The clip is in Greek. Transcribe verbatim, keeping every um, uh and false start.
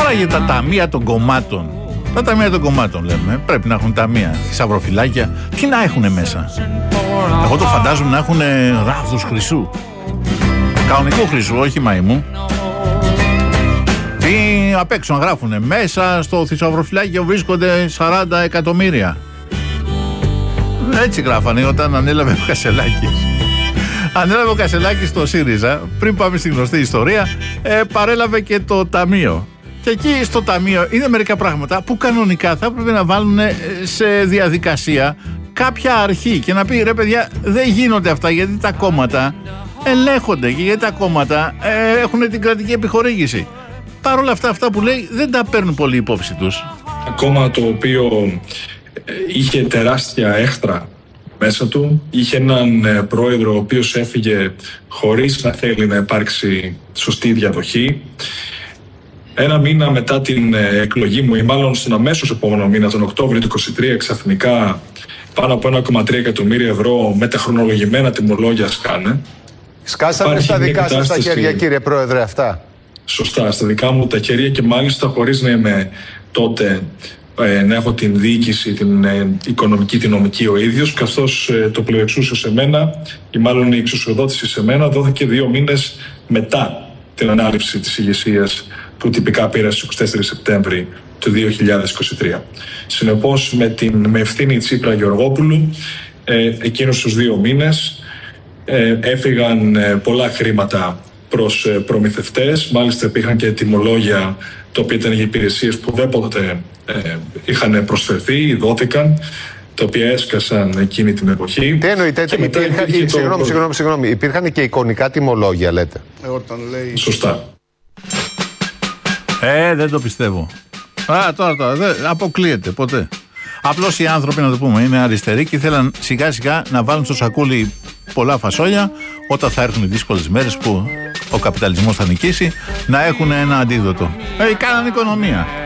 Τώρα για τα ταμεία των κομμάτων. Τα ταμεία των κομμάτων λέμε. Πρέπει να έχουν ταμεία. Θησαυροφυλάκια. Τι να έχουν μέσα. Εγώ το φαντάζομαι να έχουν ράβδους χρυσού. Κανονικού χρυσού, όχι μαϊμού. Τι απ' έξω να γράφουνε. Μέσα στο θησαυροφυλάκιο βρίσκονται σαράντα εκατομμύρια. Έτσι γράφανε όταν ανέλαβε ο Κασελάκης. Ανέλαβε ο Κασελάκης στο ΣΥΡΙΖΑ. Πριν πάμε στην γνωστή ιστορία, ε, παρέλαβε και το ταμείο. Και εκεί στο ταμείο είναι μερικά πράγματα που κανονικά θα έπρεπε να βάλουν σε διαδικασία κάποια αρχή και να πει ρε παιδιά, δεν γίνονται αυτά γιατί τα κόμματα ελέγχονται και γιατί τα κόμματα ε, έχουν την κρατική επιχορήγηση. Παρ' όλα αυτά, αυτά που λέει δεν τα παίρνουν πολύ υπόψη τους. Κόμμα το οποίο είχε τεράστια έχτρα μέσα του, είχε έναν πρόεδρο ο οποίος έφυγε χωρίς να θέλει να υπάρξει σωστή διαδοχή. Ένα μήνα μετά την εκλογή μου, ή μάλλον στον αμέσως επόμενο μήνα, τον Οκτώβριο του είκοσι τρία, ξαφνικά πάνω από ένα κόμμα τρία εκατομμύρια ευρώ μεταχρονολογημένα τιμολόγια σκάνε. Σκάσανε στα δικά σας τα χέρια, κύριε Πρόεδρε, αυτά. Σωστά, στα δικά μου τα χέρια και μάλιστα χωρίς να είμαι τότε, ε, να έχω την διοίκηση, την ε, οικονομική, την νομική ο ίδιος, καθώς ε, το πληροεξούσιο σε μένα, ή μάλλον η εξουσιοδότηση σε μένα, δόθηκε δύο μήνες μετά την ανάληψη της ηγεσίας που τυπικά πήρα στις είκοσι τέσσερις Σεπτέμβρη του δύο χιλιάδες είκοσι τρία. Συνεπώς, με, την, με ευθύνη Τσίπρα Γεωργόπουλου, ε, εκείνους τους δύο μήνες ε, έφυγαν ε, πολλά χρήματα προς ε, προμηθευτές. Μάλιστα υπήρχαν και τιμολόγια τα οποία ήταν για υπηρεσίες που ουδέποτε ε, είχαν προσφερθεί ή δόθηκαν, τα οποία έσκασαν εκείνη την εποχή. Τι εννοείτε, υπήρχαν, και, συγγνώμη, το... συγγνώμη, συγγνώμη, υπήρχαν και εικονικά τιμολόγια, λέτε. Ε, όταν λέει... Σωστά. Ε, δεν το πιστεύω. Α, τώρα, τώρα, δεν αποκλείεται ποτέ. Απλώς οι άνθρωποι, να το πούμε, είναι αριστεροί και ήθελαν σιγά σιγά να βάλουν στο σακούλι πολλά φασόλια όταν θα έρθουν οι δύσκολες μέρες που ο καπιταλισμός θα νικήσει, να έχουν ένα αντίδοτο. Ε, κάναν οικονομία.